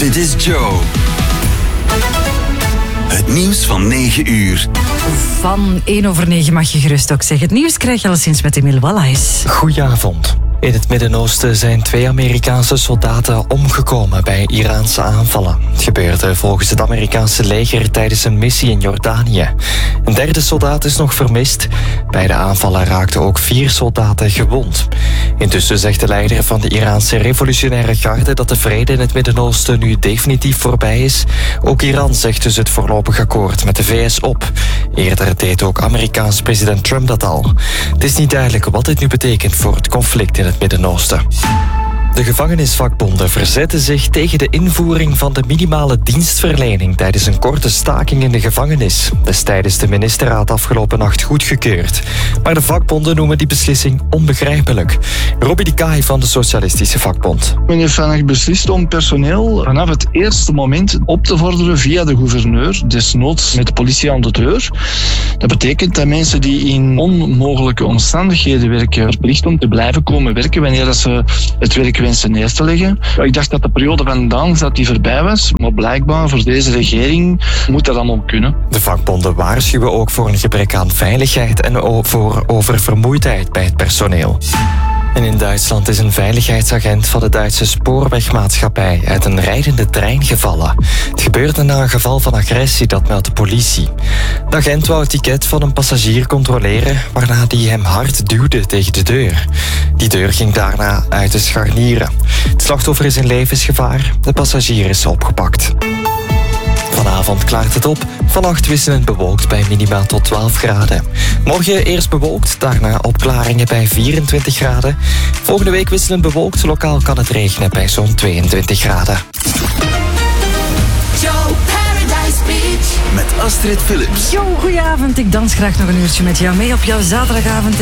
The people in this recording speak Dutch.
Dit is Joe. Het nieuws van 9 uur. Van 1:01 mag je gerust ook zeggen. Het nieuws krijg je al sinds met Emile Wallace. Goedenavond. In het Midden-Oosten zijn 2 Amerikaanse soldaten omgekomen bij Iraanse aanvallen. Het gebeurde volgens het Amerikaanse leger tijdens een missie in Jordanië. Een 3e soldaat is nog vermist. Bij de aanvallen raakten ook 4 soldaten gewond. Intussen zegt de leider van de Iraanse revolutionaire garde dat de vrede in het Midden-Oosten nu definitief voorbij is. Ook Iran zegt dus het voorlopig akkoord met de VS op. Eerder deed ook Amerikaans president Trump dat al. Het is niet duidelijk wat dit nu betekent voor het conflict in het Midden-Oosten. De gevangenisvakbonden verzetten zich tegen de invoering van de minimale dienstverlening tijdens een korte staking in de gevangenis. Destijds is de ministerraad afgelopen nacht goedgekeurd. Maar de vakbonden noemen die beslissing onbegrijpelijk. Robbie de Kaai van de Socialistische Vakbond. Men heeft vandaag beslist om personeel vanaf het eerste moment op te vorderen via de gouverneur, desnoods met de politie aan de deur. Dat betekent dat mensen die in onmogelijke omstandigheden werken, verplicht om te blijven komen werken wanneer ze het werk wensen neer te leggen. Ik dacht dat de periode van Daan dat die voorbij was, maar blijkbaar voor deze regering moet dat allemaal kunnen. De vakbonden waarschuwen ook voor een gebrek aan veiligheid en voor oververmoeidheid bij het personeel. En in Duitsland is een veiligheidsagent van de Duitse spoorwegmaatschappij uit een rijdende trein gevallen. Het gebeurde na een geval van agressie, dat meldt de politie. De agent wou het ticket van een passagier controleren, waarna die hem hard duwde tegen de deur. Die deur ging daarna uit de scharnieren. Het slachtoffer is in levensgevaar. De passagier is opgepakt. Vanavond klaart het op. Vannacht wisselend bewolkt bij minima tot 12 graden. Morgen eerst bewolkt, daarna opklaringen bij 24 graden. Volgende week wisselend bewolkt, lokaal kan het regenen bij zo'n 22 graden. Joe Paradise Beach. Met Astrid Philips. Yo, goedenavond. Ik dans graag nog een uurtje met jou mee op jouw zaterdagavond.